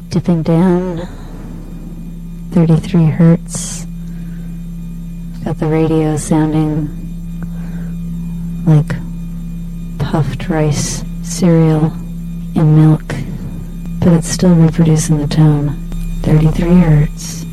Dipping down 33 hertz. Got the radio sounding like puffed rice cereal in milk, but it's still reproducing the tone. 33 hertz.